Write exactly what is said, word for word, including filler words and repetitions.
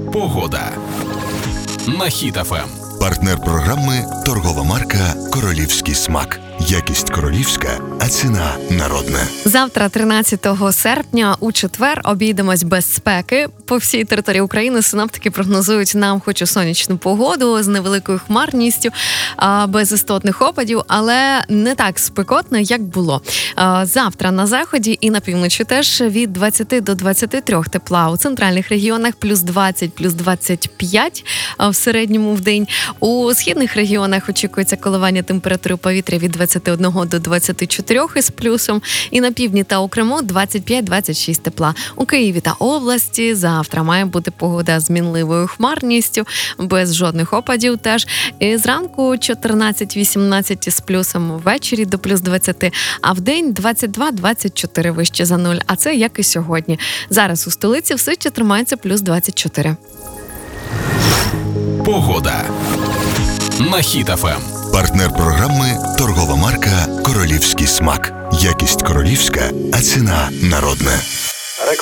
Погода на Хіт еф ем. Партнер програми – торгова марка «Королівський смак». Якість королівська, а ціна народна. Завтра, тринадцятого серпня, у четвер, обійдемось без спеки. По всій території України синоптики прогнозують нам хоч і сонячну погоду з невеликою хмарністю, без істотних опадів, але не так спекотно, як було. Завтра на заході і на півночі теж від двадцяти до двадцяти трьох тепла. У центральних регіонах плюс двадцять, плюс двадцять п'ять в середньому в день. У східних регіонах очікується коливання температури повітря від двадцяти одного до двадцяти чотирьох із плюсом. І на півдні та у Криму двадцять п'ять - двадцять шість тепла. У Києві та області завтра має бути погода з мінливою хмарністю, без жодних опадів теж. І зранку чотирнадцять - вісімнадцять із плюсом, ввечері до плюс двадцяти, а в день двадцять два - двадцять чотири вище за нуль. А це як і сьогодні. Зараз у столиці все ще тримається плюс двадцять чотири. Погода на Хіт еф ем. Партнер програми – торгова марка «Королівський смак». Якість королівська, а ціна народна.